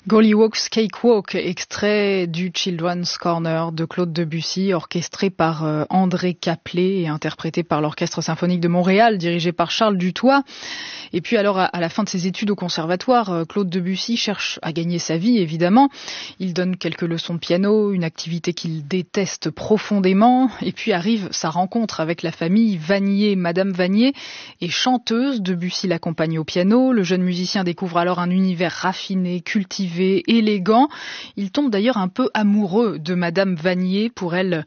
Gollywog's Cakewalk, extrait du Children's Corner de Claude Debussy, orchestré par André Caplet et interprété par l'Orchestre Symphonique de Montréal, dirigé par Charles Dutoit. Et puis alors, à la fin de ses études au conservatoire, Claude Debussy cherche à gagner sa vie, évidemment. Il donne quelques leçons de piano, une activité qu'il déteste profondément. Et puis arrive sa rencontre avec la famille Vanier. Madame Vanier est chanteuse, Debussy l'accompagne au piano. Le jeune musicien découvre alors un univers raffiné, cultivé, élégant. Il tombe d'ailleurs un peu amoureux de Madame Vanier. Pour elle,